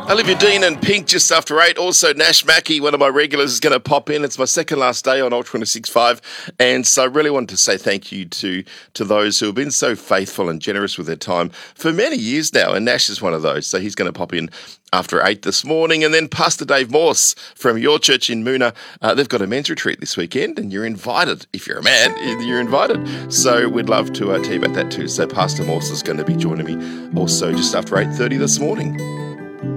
Olivia Dean and Pink just after 8. Also, Nash Mackey, one of my regulars, is going to pop in. It's my second last day on Ultra 106.5. And so I really wanted to say thank you to those who have been so faithful and generous with their time for many years now. And Nash is one of those. So he's going to pop in after 8 this morning. And then Pastor Dave Morse from your church in Moona, they've got a men's retreat this weekend and you're invited. If you're a man, you're invited. So we'd love to tell you about that too. So Pastor Morse is going to be joining me also just after 8:30 this morning.